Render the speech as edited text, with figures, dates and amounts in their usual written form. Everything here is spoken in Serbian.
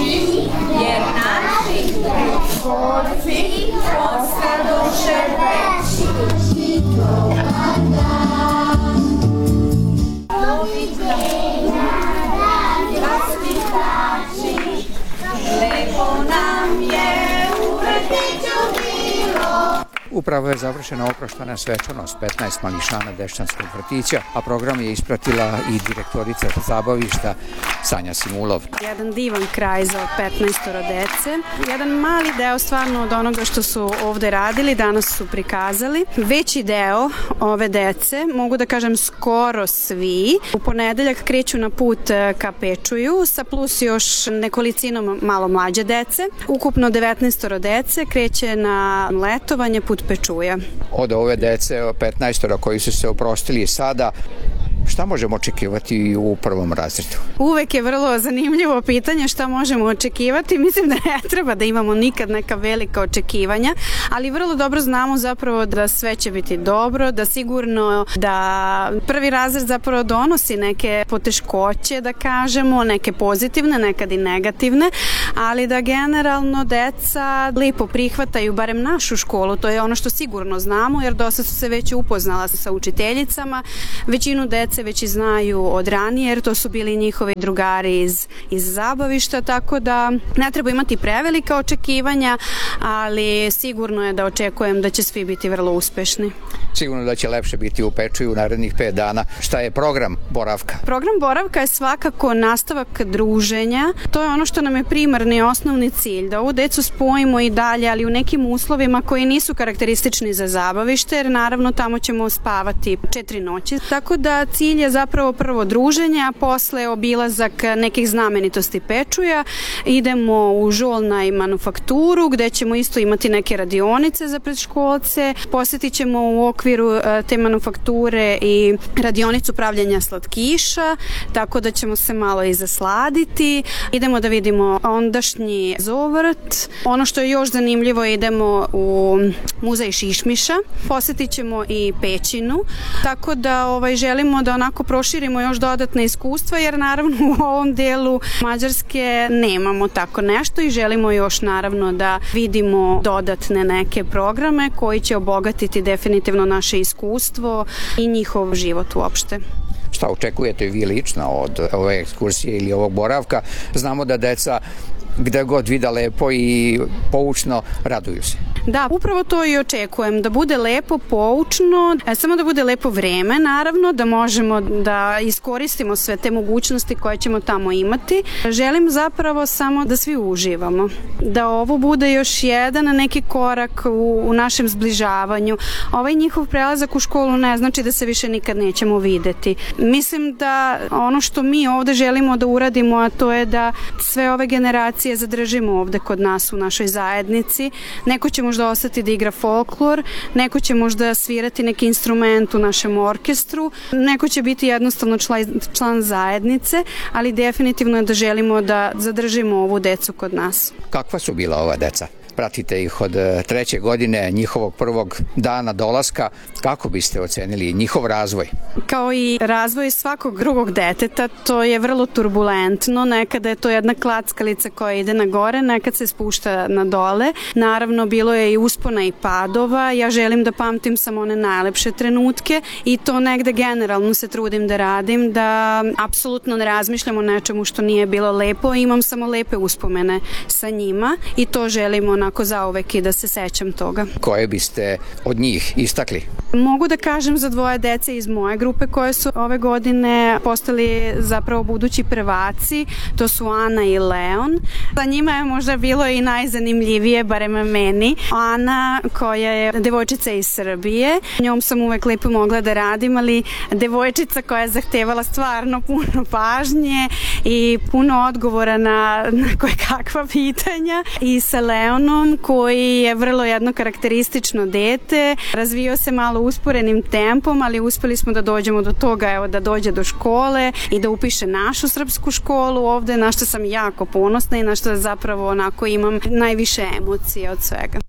jer naši gorci ostadoše veći. Doviđenja, vaspitači, lepo nam je u vrtiću bilo. Upravo je završena oproštana svečanost 15 mališana Dešćanskog vrtića, a program je ispratila i direktorica zabavišta Sanja Simulov. Jedan divan kraj za 15 dece. Jedan mali deo stvarno od onoga što su ovde radili, danas su prikazali. Veći deo ove dece, mogu da kažem skoro svi, u ponedeljak kreću na put ka Pečuju, sa plus još nekolicinom malo mlađe dece. Ukupno 19 dece kreće na letovanje put Pečuja. Od ove dece, 15 koji su se oprostili sada, šta možemo očekivati u prvom razredu? Uvek je vrlo zanimljivo pitanje šta možemo očekivati. Mislim da ne treba da imamo nikad neka velika očekivanja, ali vrlo dobro znamo zapravo da sve će biti dobro, da sigurno da prvi razred zapravo donosi neke poteškoće, da kažemo, neke pozitivne, nekad i negativne, ali da generalno deca lepo prihvataju barem našu školu, to je ono što sigurno znamo, jer dosta su se već upoznala sa učiteljicama, većinu dece već i znaju od ranije, jer to su bili njihovi drugari iz zabavišta, tako da ne treba imati prevelika očekivanja, ali sigurno je da očekujem da će svi biti vrlo uspešni. Sigurno da će lepše biti u Pečuju u narednih 5 dana. Šta je program boravka? Program boravka je svakako nastavak druženja. To je ono što nam je primarni i osnovni cilj, da ovu decu spojimo i dalje, ali u nekim uslovima koji nisu karakteristični za zabavište, jer naravno tamo ćemo spavati 4 noći. Tako da cilj je zapravo prvo druženje, a posle obilazak nekih znamenitosti Pečuja. Idemo u Žolna i manufakturu, gde ćemo isto imati neke radionice za predškolce. Posjetit ćemo u okviru te manufakture i radionicu pravljenja slatkiša, tako da ćemo se malo i zasladiti. Idemo da vidimo ondašnji zovrt. Ono što je još zanimljivo, idemo u muzej Šišmiša. Posjetit ćemo i pećinu, tako da želimo da onako proširimo još dodatne iskustva, jer naravno u ovom delu Mađarske nemamo tako nešto i želimo još naravno da vidimo dodatne neke programe koji će obogatiti definitivno naše iskustvo i njihov život uopšte. Šta očekujete vi lično od ove ekskursije ili ovog boravka? Znamo da deca gde god vide lepo i poučno raduju se. Da, upravo to i očekujem, da bude lepo, poučno, samo da bude lepo vreme, naravno, da možemo da iskoristimo sve te mogućnosti koje ćemo tamo imati. Želim zapravo samo da svi uživamo, da ovo bude još jedan neki korak u našem zbližavanju. Ovaj njihov prelazak u školu ne znači da se više nikad nećemo videti. Mislim da ono što mi ovde želimo da uradimo, a to je da sve ove generacije zadržimo ovde kod nas u našoj zajednici. Neko će možda ostati da igra folklor, neko će možda svirati neki instrument u našem orkestru, neko će biti jednostavno član zajednice, ali definitivno je da želimo da zadržimo ovu decu kod nas. Kakva su bila ova deca? Pratite ih od 3. godine njihovog prvog dana dolaska. Kako biste ocenili njihov razvoj? Kao i razvoj svakog drugog deteta, to je vrlo turbulentno. Nekada je to jedna klackalica koja ide na gore, nekad se spušta na dole. Naravno, bilo je i uspona i padova. Ja želim da pamtim samo one najlepše trenutke i to negde generalno se trudim da radim, da apsolutno ne razmišljam o nečemu što nije bilo lepo. Imam samo lepe uspomene sa njima i to želimo onako zauvek i da se sećam toga. Koje biste od njih istakli? Mogu da kažem za 2 dece iz moje grupe koje su ove godine postali zapravo budući prvaci. To su Ana i Leon. Za njima je možda bilo i najzanimljivije, barem meni. Ana, koja je devojčica iz Srbije. Njom sam uvek lepo mogla da radim, ali devojčica koja je zahtevala stvarno puno pažnje i puno odgovora na koje kakva pitanja. I sa Leonom, koji je vrlo jedno karakteristično dete. Razvio se malo usporenim tempom, ali uspeli smo da dođemo do toga, da dođe do škole i da upiše našu srpsku školu ovde, na što sam jako ponosna i na što zapravo onako imam najviše emocije od svega.